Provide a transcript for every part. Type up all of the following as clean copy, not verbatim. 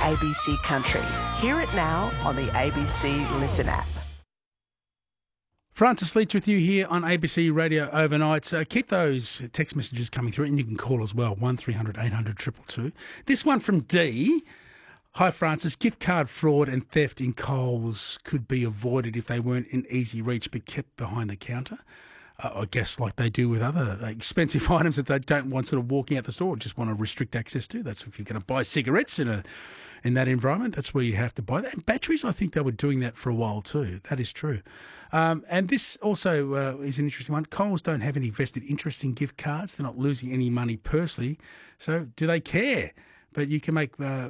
ABC Country. Hear it now on the ABC Listen app. Francis Leach with you here on ABC Radio Overnight. So keep those text messages coming through, and you can call as well, 1300 800 222. This one from D. Hi Francis, gift card fraud and theft in Coles could be avoided if they weren't in easy reach but kept behind the counter. I guess like they do with other expensive items that they don't want sort of walking out the store, just want to restrict access to. That's if you're going to buy cigarettes in that environment, that's where you have to buy that. And batteries, I think they were doing that for a while too. That is true. And this also is an interesting one. Coles don't have any vested interest in gift cards. They're not losing any money personally. So do they care? But you can make, but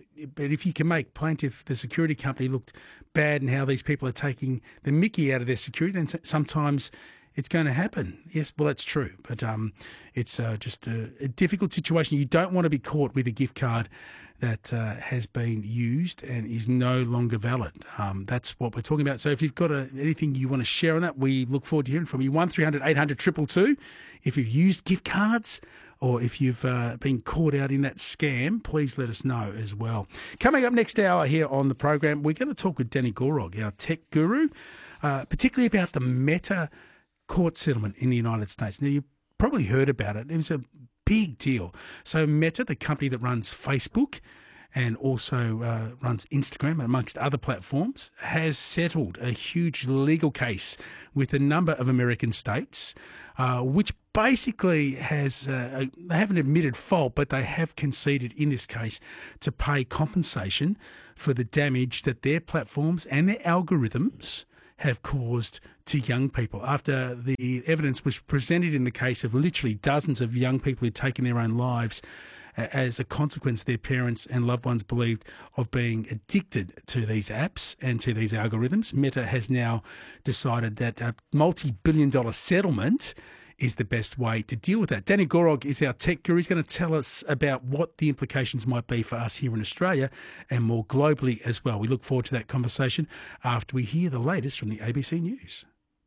if you can make plaintiff, the security company, looked bad in how these people are taking the mickey out of their security, and sometimes it's going to happen. Yes, well, that's true. But it's just a difficult situation. You don't want to be caught with a gift card that has been used and is no longer valid. That's what we're talking about. So if you've got anything you want to share on that, we look forward to hearing from you. 1300 800 222. If you've used gift cards or if you've been caught out in that scam, please let us know as well. Coming up next hour here on the program, we're going to talk with Danny Gorog, our tech guru, particularly about the Meta court settlement in the United States. Now, you've probably heard about it. It was a big deal. So Meta, the company that runs Facebook and also runs Instagram, amongst other platforms, has settled a huge legal case with a number of American states, which basically has, they haven't admitted fault, but they have conceded in this case to pay compensation for the damage that their platforms and their algorithms have caused to young people after the evidence was presented in the case of literally dozens of young people who'd taken their own lives as a consequence, their parents and loved ones believed, of being addicted to these apps and to these algorithms. Meta has now decided that a multi-billion-dollar settlement is the best way to deal with that. Danny Gorog is our tech guru. He's going to tell us about what the implications might be for us here in Australia and more globally as well. We look forward to that conversation after we hear the latest from the ABC News.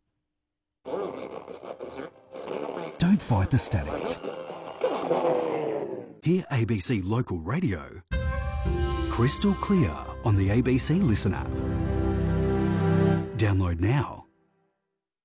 Don't fight the static. Hear ABC Local Radio crystal clear on the ABC Listen app. Download now.